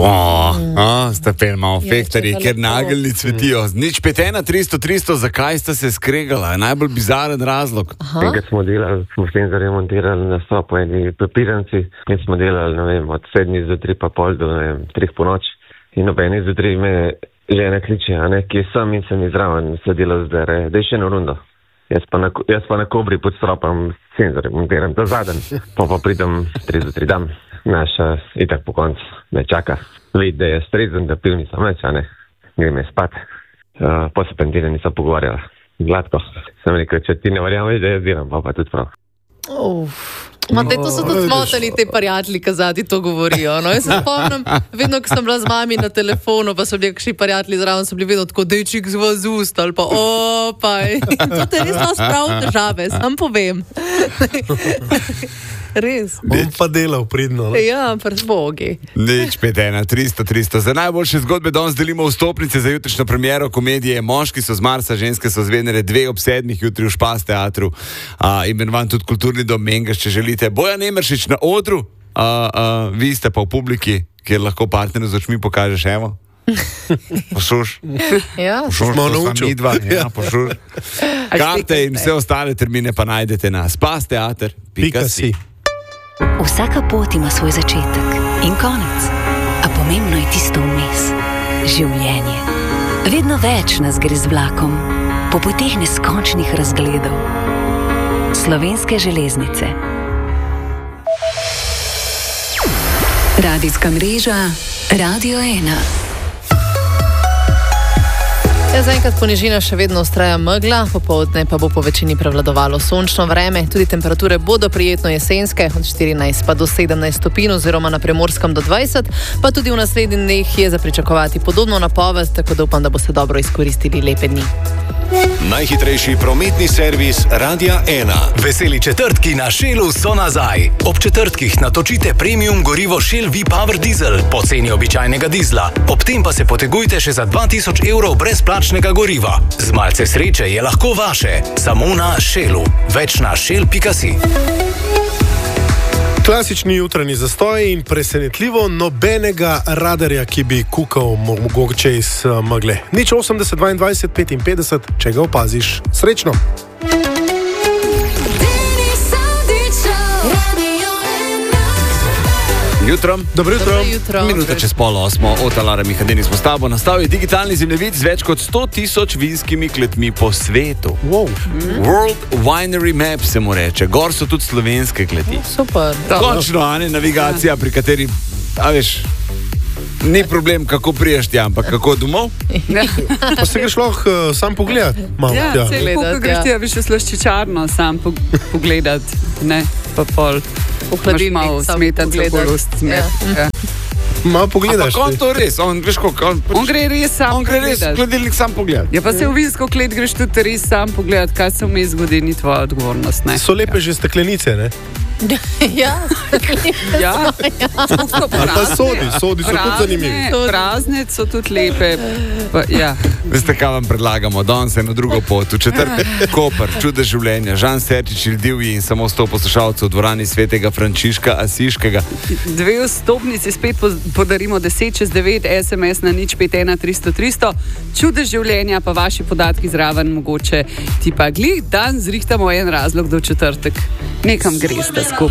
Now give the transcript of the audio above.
Ste pel malo fektarji, ker nageljni cvetijo. Nič 51300, zakaj ste se skregala? Najbolj bizaren razlog. Enkrat smo delali, smo Senzor remontirali na stopu eni papirnici in smo delali, ne vem, od 7 do 3 pa pol do, ne vem, 3 po noč. In ob 1 do 3 me žena kliče, ki je sam in sem izraven, se dela zdaj, da je še eno rundo. Jaz pa na kobri pod stropom Senzor remontiram ta zaden. Pa pridem 3 do 3 dam. Naša itak po koncu me čaka. Vidi, da je strezen, da piv nisem več, grem je spat. Pa se pentine nisem pogovarjala. Gladko. Sem rekel, če ti ne verjameš, da jaz delam, pa tudi prav. To so tudi smotani te prijatelji, ki zadnji to govorijo. No? Jaz se spomnim, vedno, ko sem bila z mami na telefonu, pa so bili kakšni prijatelji zraven, so bili vedno tako, dejčik z vas ust, ali pa opaj. To te res nas prav težave, sam povem. Res. On pa delal pridno. Ja, bogi. Nič 51300. Za najboljše zgodbe danes delimo vstopnice za jutrišnjo premiero komedije Moški so z Marsa, ženske so z Venere, 2 ob 7 jutri v Špas teatru. Imenovan tudi kulturni dom Mengeš, če želite. Bojan Emeršič na odru, vi ste pa v publiki, kjer lahko partnerju z očmi pokažeš, evo. Pošuš. Pošuš, to sva midva. Pošuš. Karte in vse ostale termine pa najdete na spasteater.si. Vsaka pot ima svoj začetek in konec, a pomembno je tisto vmes. Življenje. Vedno več nas gre z vlakom, po poteh neskončnih razgledov. Slovenske železnice. Radijska mreža Radio 1. Zaenkrat po nižinah še vedno vztraja megla, popoldne pa bo po večini prevladovalo sončno vreme. Tudi temperature bodo prijetno jesenske, od 14 pa do 17 stopinj oziroma na Primorskem do 20, pa tudi v naslednjih dneh je za pričakovati podobno napoved, tako da upam, da boste dobro izkoristili lepe dni. Najhitrejši prometni servis Radia 1. Veseli četrtki na Shellu so nazaj. Ob četrtkih natočite premium gorivo Shell V-Power Diesel po ceni običajnega dizla. Ob tem pa se potegujte še za 2000 evrov brezplačnega goriva. Z malce sreče je lahko vaše. Samo na Shellu. Več na shell.si. Klasični jutranji zastoj in presenetljivo nobenega radarja, ki bi kukal mogoče iz megle. Nič 80, 22, 55, če ga opaziš. Srečno! Jutro. Dobro jutro. Minuta čez 7:30 od Alara Mihadeni smo s tabo. Nastal je digitalni zemljevid z več kot 100.000 vinskimi kletmi po svetu. Wow. World Winery Map se mu reče. Gor so tudi slovenske kleti. Super. Končno, navigacija, pri kateri, ni problem, kako priješ tja, ampak kako domov. Pa se greš lahko sam pogledat. Kako greš tja, bi še slaščičarno sam pogledat, ne, pa pol. V hladilnik malo smetan cokolost. Malo pogledaš. Ampak on to res, on gre res sam v hladilnik sam pogledat. Ja, pa se v vinsko klet greš tudi res sam pogledat, kaj se vmes zgodi, ni tvoja odgovornost, ne. So lepe že steklenice, ne? Ja. Ali pa sodi so tudi zanimivi. Prazne so tudi lepe. Veste, kaj vam predlagamo? Danes je na drugo pot. V četrtek Koper, čude življenja. Žan Serčič, Divji in samo 100 poslušalcev v dvorani svetega Frančiška Asiškega. 2 vstopnici spet podarimo 10 čez 9, SMS na 051300. Čude življenja, pa vaši podatki zraven mogoče ti pa glih dan zrihtamo en razlog do četrtek. Nekam greš, da